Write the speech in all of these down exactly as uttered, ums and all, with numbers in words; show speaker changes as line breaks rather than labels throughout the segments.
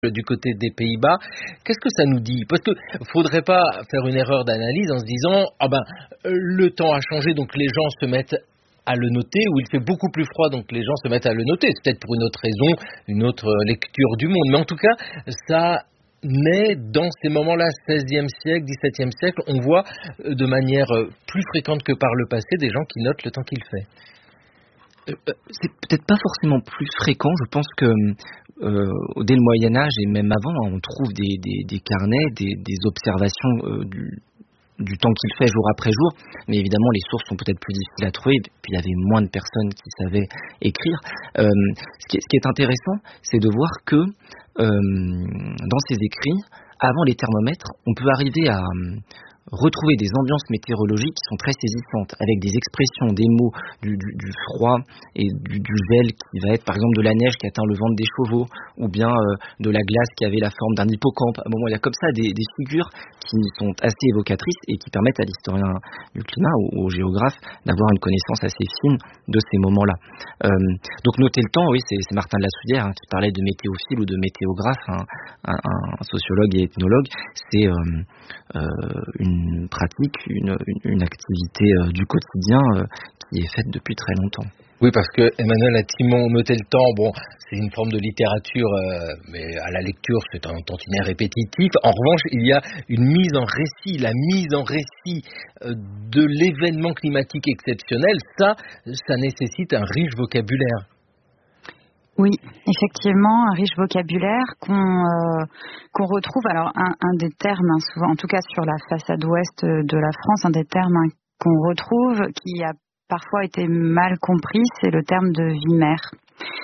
du côté des Pays-Bas. Qu'est-ce que ça nous dit? Parce que faudrait pas faire une erreur d'analyse en se disant ah ben le temps a changé donc les gens se mettent à le noter, ou il fait beaucoup plus froid donc les gens se mettent à le noter. C'est peut-être pour une autre raison, une autre lecture du monde. Mais en tout cas, ça naît dans ces moments-là, seizième siècle, dix-septième siècle, on voit de manière plus fréquente que par le passé des gens qui notent le temps qu'il fait.
Euh, c'est peut-être pas forcément plus fréquent. Je pense que euh, dès le Moyen-Âge et même avant, on trouve des, des, des carnets, des, des observations euh, du, du temps qu'il fait jour après jour. Mais évidemment, les sources sont peut-être plus difficiles à trouver. Puis il y avait moins de personnes qui savaient écrire. Euh, ce, qui est, ce qui est intéressant, c'est de voir que euh, dans ces écrits, avant les thermomètres, on peut arriver à retrouver des ambiances météorologiques qui sont très saisissantes, avec des expressions, des mots, du, du, du froid et du, du gel qui va être par exemple de la neige qui atteint le ventre des chevaux, ou bien euh, de la glace qui avait la forme d'un hippocampe. Bon, il y a comme ça des, des figures qui sont assez évocatrices et qui permettent à l'historien du climat ou au géographe d'avoir une connaissance assez fine de ces moments-là. Euh, donc noter le temps, oui, c'est, c'est Martin de la Souillère hein, qui parlait de météophile ou de météographe, hein, un, un sociologue et ethnologue. C'est euh, euh, une une pratique, une, une, une activité euh, du quotidien euh, qui est faite depuis très longtemps.
Oui, parce que Emmanuel Atimon, noter le temps, bon, c'est une forme de littérature, euh, mais à la lecture, c'est un tantinet répétitif. En revanche, il y a une mise en récit, la mise en récit euh, de l'événement climatique exceptionnel. Ça, ça nécessite un riche vocabulaire.
Oui, effectivement, un riche vocabulaire qu'on euh, qu'on retrouve. Alors, un, un des termes, hein, souvent, en tout cas sur la façade ouest de la France, un des termes hein, qu'on retrouve, qui a parfois été mal compris, c'est le terme de vimère.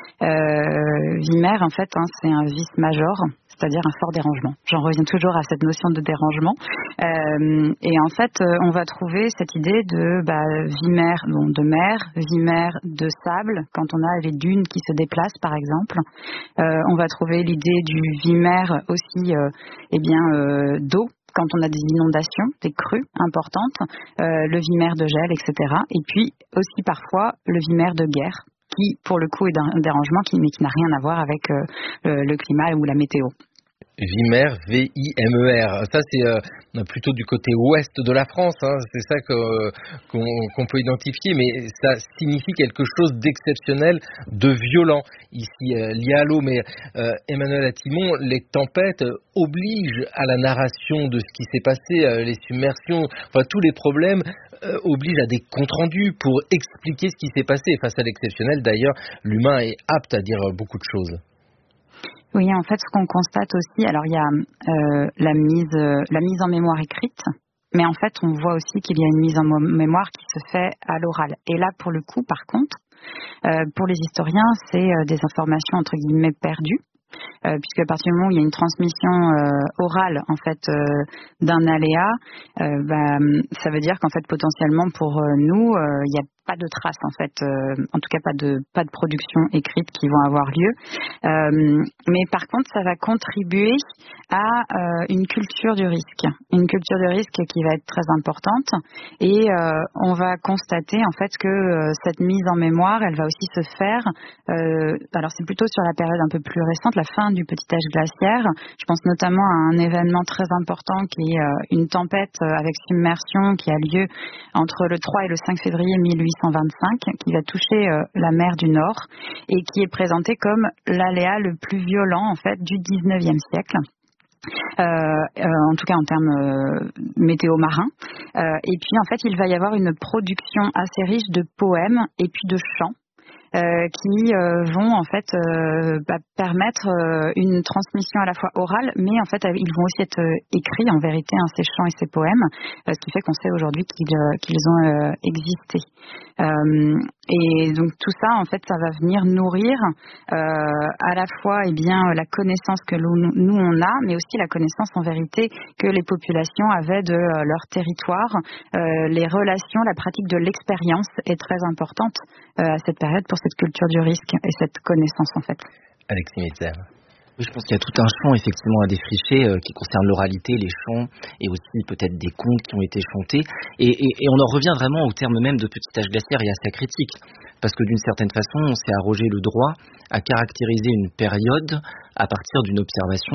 Euh, vimère, en fait, hein, c'est un vice major, c'est-à-dire un fort dérangement. J'en reviens toujours à cette notion de dérangement. Euh, et en fait, on va trouver cette idée de bah, vimère, bon, de mer, vimère de sable, quand on a les dunes qui se déplacent, par exemple. Euh, on va trouver l'idée du vimère aussi, euh, eh bien, euh, d'eau, quand on a des inondations, des crues importantes, euh, le vimère de gel, et cetera. Et puis aussi parfois le vimère de guerre, qui pour le coup est un dérangement, qui, mais qui n'a rien à voir avec euh, le, le climat ou la météo.
Vimère, V I M E R. Ça, c'est euh, plutôt du côté ouest de la France. Hein. C'est ça que, euh, qu'on, qu'on peut identifier, mais ça signifie quelque chose d'exceptionnel, de violent. Ici, euh, lié à l'eau. Mais euh, Emmanuel Atimon, les tempêtes obligent à la narration de ce qui s'est passé, euh, les submersions, enfin tous les problèmes euh, obligent à des comptes rendus pour expliquer ce qui s'est passé. Face à l'exceptionnel, d'ailleurs, l'humain est apte à dire beaucoup de choses.
Oui, en fait, ce qu'on constate aussi, alors il y a euh, la mise, euh, la mise en mémoire écrite, mais en fait, on voit aussi qu'il y a une mise en mémoire qui se fait à l'oral. Et là, pour le coup, par contre, euh, pour les historiens, c'est euh, des informations entre guillemets perdues. Euh, puisque à partir du moment où il y a une transmission euh, orale en fait euh, d'un aléa, euh, bah, ça veut dire qu'en fait potentiellement pour euh, nous, euh, il y a pas de traces en fait, euh, en tout cas pas de pas de production écrite qui vont avoir lieu. Euh, mais par contre, ça va contribuer à euh, une culture du risque, une culture du risque qui va être très importante. Et euh, on va constater en fait que euh, cette mise en mémoire, elle va aussi se faire. Euh, alors c'est plutôt sur la période un peu plus récente, la fin du petit âge glaciaire. Je pense notamment à un événement très important qui est euh, une tempête avec submersion qui a lieu entre le trois et le cinq février mille huit cent vingt-cinq, qui va toucher euh, la mer du Nord et qui est présenté comme l'aléa le plus violent en fait du dix-neuvième siècle. Euh, euh, en tout cas en termes euh, météo marins. Euh, et puis en fait, il va y avoir une production assez riche de poèmes et puis de chants. Euh, qui euh, vont en fait euh, bah, permettre euh, une transmission à la fois orale, mais en fait euh, ils vont aussi être euh, écrits en vérité, hein, ces chants et ces poèmes, euh, ce qui fait qu'on sait aujourd'hui qu'ils, euh, qu'ils ont euh, existé. Euh, et donc tout ça en fait ça va venir nourrir euh, à la fois eh bien la connaissance que nous on a, mais aussi la connaissance en vérité que les populations avaient de euh, leur territoire. Euh, les relations, la pratique de l'expérience est très importante euh, à cette période pour cette culture du risque et cette connaissance en fait.
Alexis Mitzer.
Oui, je pense qu'il y a tout un champ effectivement à défricher euh, qui concerne l'oralité, les chants et aussi peut-être des contes qui ont été chantés. Et, et, et on en revient vraiment au terme même de petit âge glaciaire et à sa critique. Parce que d'une certaine façon, on s'est arrogé le droit à caractériser une période à partir d'une observation